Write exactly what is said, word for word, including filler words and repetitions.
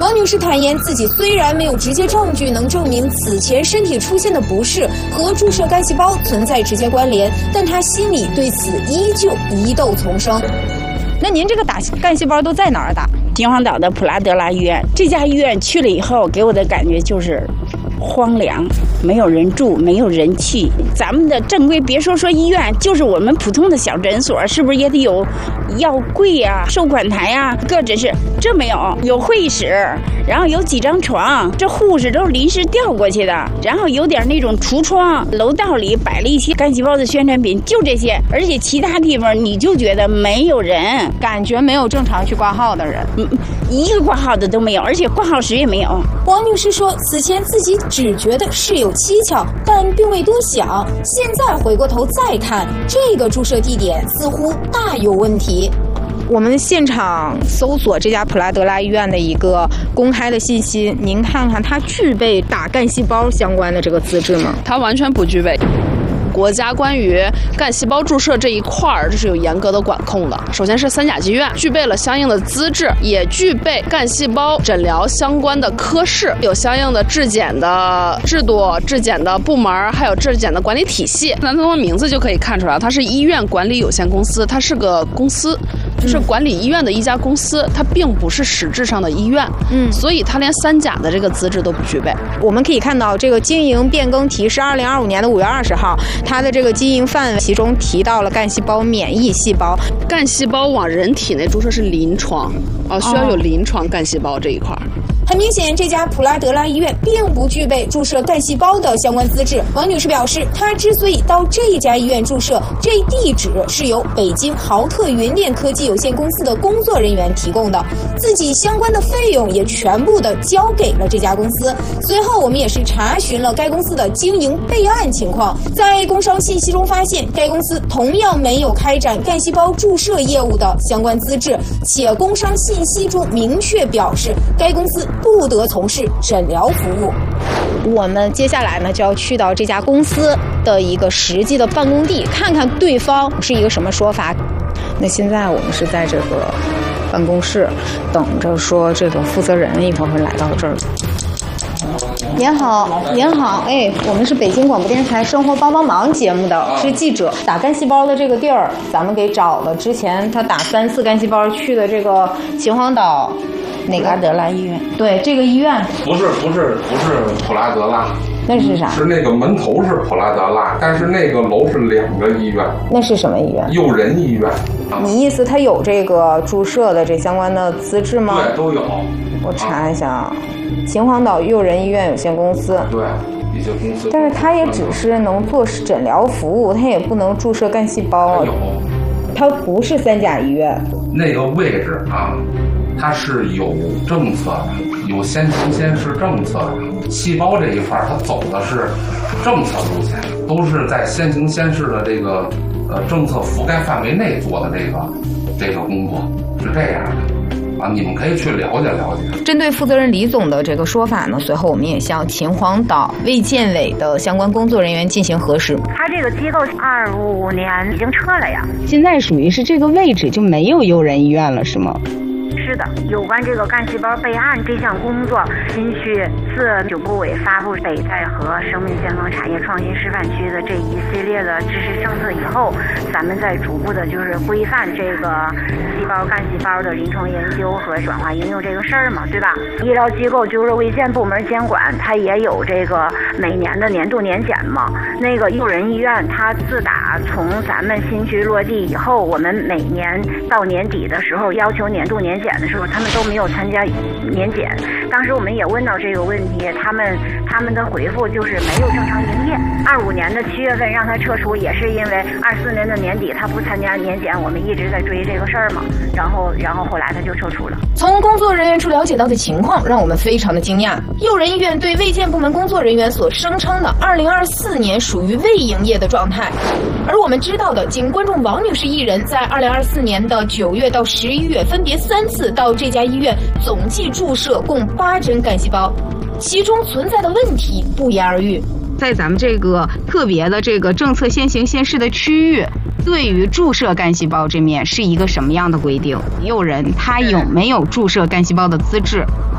王女士坦言，自己虽然没有直接证据能证明此前身体出现的不适和注射干细胞存在直接关联，但她心里对此依旧疑窦丛生。 那您这个打干细胞都在哪儿打？秦皇岛的普拉德拉医院。这家医院去了以后，给我的感觉就是荒凉，没有人住，没有人去。咱们的正规，别说说医院，就是我们普通的小诊所，是不是也得有药柜呀、收款台呀、各诊室？这没有，有会议室，然后有几张床，这护士都是临时调过去的，然后有点那种橱窗，楼道里摆了一些干细胞的宣传品，就这些。而且其他地方你就觉得没有人， 感觉没有正常去挂号的人， 嗯，一个挂号的都没有，而且挂号室也没有。 王女士说，此前自己只觉得事有蹊跷，但并未多想。现在回过头再看，这个注射地点似乎大有问题。 我们现场搜索这家普拉德拉医院的一个公开的信息，您看看它具备打干细胞相关的这个资质吗？ 它完全不具备。国家关于干细胞注射这一块儿，这是有严格的管控的。首先是三甲医院具备了相应的资质，也具备干细胞诊疗相关的科室，有相应的质检的制度、质检的部门，还有质检的管理体系。那从名字就可以看出来，它是医院管理有限公司，它是个公司。就是管理医院的一家公司，它并不是实质上的医院，嗯，所以它连三甲的这个资质都不具备。 我们可以看到，这个经营变更提是二零二五年的五月二十号，它的这个经营范围其中提到了干细胞免疫细胞， 干细胞往人体内注射是临床，哦，需要有临床干细胞这一块。 很明显，这家普拉德拉医院并不具备注射干细胞的相关资质。王女士表示，她之所以到这家医院注射，这地址是由北京豪特云链科技有限公司的工作人员提供的，自己相关的费用也全部的交给了这家公司。随后，我们也是查询了该公司的经营备案情况，在工商信息中发现，该公司同样没有开展干细胞注射业务的相关资质，且工商信息中明确表示，该公司不得从事诊疗服务。 我们接下来呢就要去到这家公司的一个实际的办公地，看看对方是一个什么说法。那现在我们是在这个办公室，等着说这个负责人一会儿会来到这儿。您好，您好，哎，我们是北京广播电视台《生活帮帮忙》节目的，是记者。打干细胞的这个地儿，咱们给找了。之前他打三次干细胞去的这个秦皇岛。 普拉德拉医院， 对，这个医院不是不是不是普拉德拉， 那是啥？ 是那个门头是普拉德拉，但是那个楼是两个医院。 那是什么医院？ 诱人医院。 你意思他有这个注射的这相关的资质吗？ 对，都有。 我查一下啊，秦皇岛诱人医院有限公司。 对，一些公司。 但是他也只是能做诊疗服务，他也不能注射干细胞。 有。 他不是三甲医院。 那个位置啊。它是有政策的，有先行先试政策的。细胞这一块它走的是政策路线，都是在先行先试的这个呃政策覆盖范围内做的这个这个工作，是这样的。啊，你们可以去了解了解。 针对负责人李总的这个说法呢，随后我们也向秦皇岛卫健委的相关工作人员进行核实。 他这个机构二五年已经撤了呀， 现在属于是这个位置就没有诱人医院了，是吗？ 是的，有关这个干细胞备案这项工作，新区自九部委发布北戴河生命健康产业创新示范区的这一系列的支持政策以后，咱们在逐步的就是规范这个细胞干细胞的临床研究和转化应用这个事儿嘛，对吧？医疗机构就是卫健部门监管，它也有这个每年的年度年检嘛。那个诱人医院，它自打从咱们新区落地以后，我们每年到年底的时候要求年度年检的时候，他们都没有参加年检。当时我们也问到这个问题，他们他们的回复就是没有正常营业。二五年的七月份让他撤除，也是因为二四年的年底他不参加年检，我们一直在追这个事儿嘛。然后然后后来他就撤除了。 从工作人员处了解到的情况，让我们非常的惊讶。诱人医院对卫健部门工作人员所声称的二零二四年属于未营业的状态，而我们知道的，仅观众王女士一人在二零二四年的九月到十一月分别三次到这家医院，总计注射共八针干细胞，其中存在的问题不言而喻。 在咱们这个特别的这个政策先行先试的区域，对于注射干细胞这面是一个什么样的规定？诱人他有没有注射干细胞的资质？